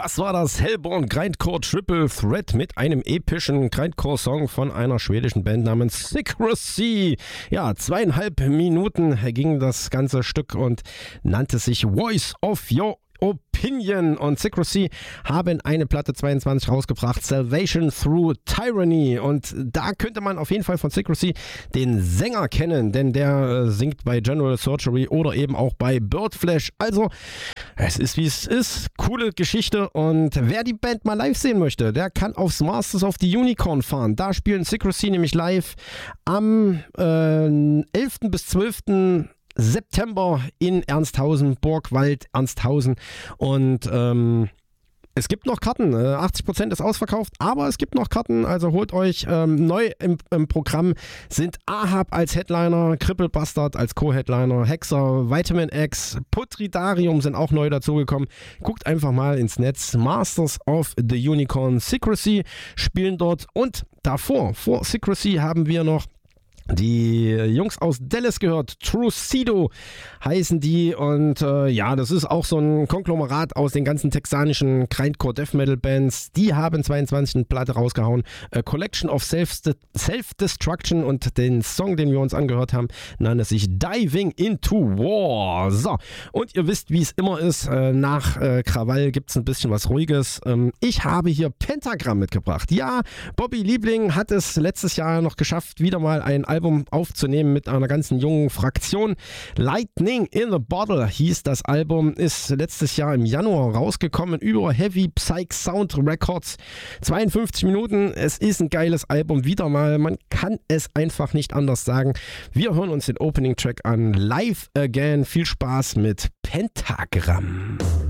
Das war das Hellborn Grindcore Triple Threat mit einem epischen Grindcore-Song von einer schwedischen Band namens Secrecy. Ja, 2,5 Minuten ging das ganze Stück und nannte sich Voice of Your Opinion, und Secrecy haben eine Platte 22 rausgebracht, Salvation Through Tyranny, und da könnte man auf jeden Fall von Secrecy den Sänger kennen, denn der singt bei General Surgery oder eben auch bei Birdflesh. Also es ist wie es ist, coole Geschichte, und wer die Band mal live sehen möchte, der kann aufs Masters of the Unicorn fahren. Da spielen Secrecy nämlich live am 11. bis 12. September in Ernsthausen, Burgwald, Ernsthausen, und es gibt noch Karten, 80% ist ausverkauft, aber es gibt noch Karten, also holt euch. Neu im Programm sind Ahab als Headliner, Cripple Bastard als Co-Headliner, Hexer, Vitamin X, Putridarium sind auch neu dazugekommen. Guckt einfach mal ins Netz, Masters of the Unicorn, Secrecy spielen dort, und vor Secrecy haben wir noch die Jungs aus Dallas gehört, Trucido heißen die, und ja, das ist auch so ein Konglomerat aus den ganzen texanischen Grindcore Death Metal Bands. Die haben 22 eine Platte rausgehauen, A Collection of Self-Destruction, und den Song, den wir uns angehört haben, nannte sich Diving into War. So, und ihr wisst, wie es immer ist, nach Krawall gibt es ein bisschen was Ruhiges. Ich habe hier Pentagram mitgebracht. Ja, Bobby Liebling hat es letztes Jahr noch geschafft, wieder mal ein Album aufzunehmen mit einer ganzen jungen Fraktion. Lightning in a Bottle hieß das Album, ist letztes Jahr im Januar rausgekommen über Heavy Psych Sound Records. 52 Minuten, es ist ein geiles Album, wieder mal, man kann es einfach nicht anders sagen. Wir hören uns den Opening Track an, Live Again. Viel Spaß mit Pentagram.